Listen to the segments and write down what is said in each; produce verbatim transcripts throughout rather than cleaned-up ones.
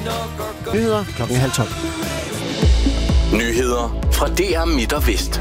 Nyheder klokken halv tolv. Nyheder fra D R Midt og Vest.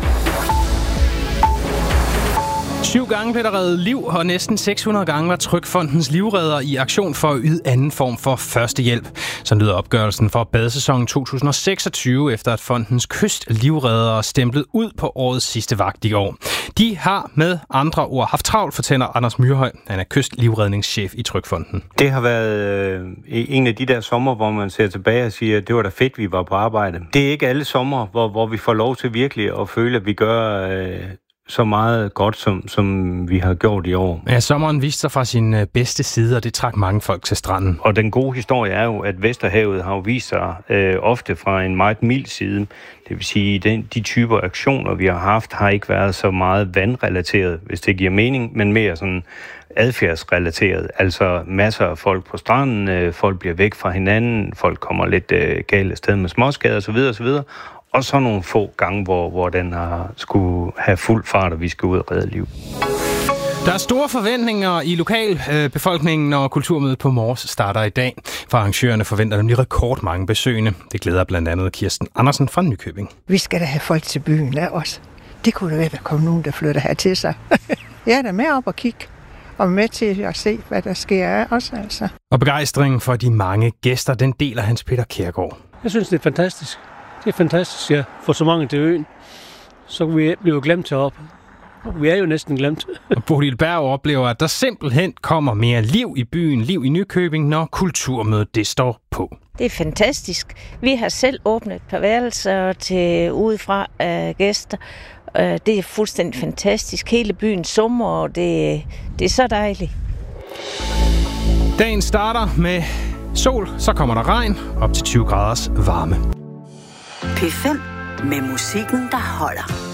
Syv gange blev der reddet liv, og næsten seks hundrede gange var Trygfondens livredder i aktion for at yde anden form for førstehjælp. Så lyder opgørelsen for badesæsonen to tusind og seksogtyve, efter at fondens kystlivreddere stemplede ud på årets sidste vagt i år. De har med andre ord haft travlt, fortæller Anders Myrhøj. Han er kystlivredningschef i Trygfonden. Det har været øh, en af de der sommer, hvor man ser tilbage og siger, at det var da fedt, vi var på arbejde. Det er ikke alle sommer, hvor, hvor vi får lov til virkelig at føle, at vi gør Øh, så meget godt, som, som vi har gjort i år. Ja, sommeren viste sig fra sin bedste side, og det trak mange folk til stranden. Og den gode historie er jo, at Vesterhavet har jo vist sig øh, ofte fra en meget mild side. Det vil sige, at de typer aktioner, vi har haft, har ikke været så meget vandrelateret, hvis det giver mening, men mere sådan adfærdsrelateret. Altså masser af folk på stranden, øh, folk bliver væk fra hinanden, folk kommer lidt øh, galt af sted med småskader osv. osv. Og så nogle få gange, hvor, hvor den har skulle have fuld fart, og vi skal ud og redde liv. Der er store forventninger i lokalbefolkningen, når Kulturmødet på Mors starter i dag. For arrangørerne forventer nemlig rekordmange besøgende. Det glæder blandt andet Kirsten Andersen fra Nykøbing. Vi skal da have folk til byen af os. Det kunne da være, at der kom nogen, der flytter her til sig. Jeg er da med op og kigge. Og med til at se, hvad der sker af os, altså. Og begejstringen for de mange gæster, den deler Hans Peter Kjærgaard. Jeg synes, det er fantastisk. Det er fantastisk, ja. For så mange til øen. Så vi bliver jo glemt heroppe. Vi er jo næsten glemt. Og Bodil Berg oplever, at der simpelthen kommer mere liv i byen, liv i Nykøbing, når Kulturmødet det står på. Det er fantastisk. Vi har selv åbnet et par værelser til udefra uh, gæster. Uh, det er fuldstændig fantastisk. Hele byen summer, og det, det er så dejligt. Dagen starter med sol, så kommer der regn, op til tyve graders varme. P fem med musikken, der holder.